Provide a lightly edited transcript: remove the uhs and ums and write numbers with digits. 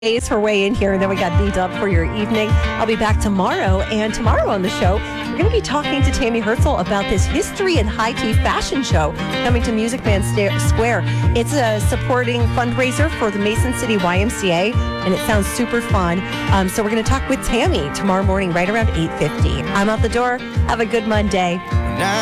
days for way in here, and then we got B-Dub for your evening. I'll be back tomorrow, and tomorrow on the show, we're going to be talking to Tammy Herzl about this history and high tea fashion show coming to Music Man Square. It's a supporting fundraiser for the Mason City YMCA, and it sounds super fun. So we're going to talk with Tammy tomorrow morning right around 8:50. I'm out the door. Have a good Monday.